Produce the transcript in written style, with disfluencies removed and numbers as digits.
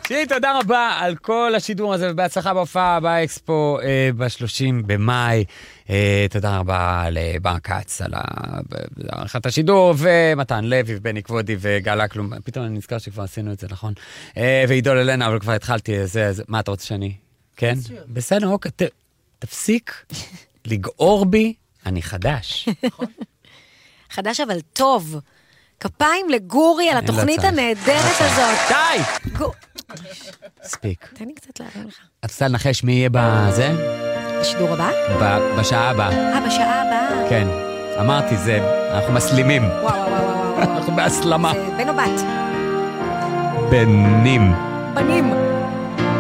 שירי, תודה רבה על כל השידור הזה, ובהצלחה בהופעה באקספו ב-30 במאי. תודה רבה לבר קץ על עריכת השידור, ומתן לוי ובני כבודי וגלה כלום. פתאום אני נזכר שכבר עשינו את זה, נכון? ועידו אלנה, אבל כבר התחלתי זה. מה אתה רוצה שאני? כן? בסדר, אוקיי. תפסיק לגעור בי, אני חדש. חדש אבל טוב. כפיים לגורי על התוכנית הנהדרת הזאת. די! ספיק. תן לי קצת להרים לך. את רוצה לנחש מי יהיה בזה? בשידור הבא? בשעה הבאה. בשעה הבאה. כן, אמרתי זה, אנחנו מסלימים. וואו. אנחנו בהסלמה. זה בן או בת? בנים. בנים.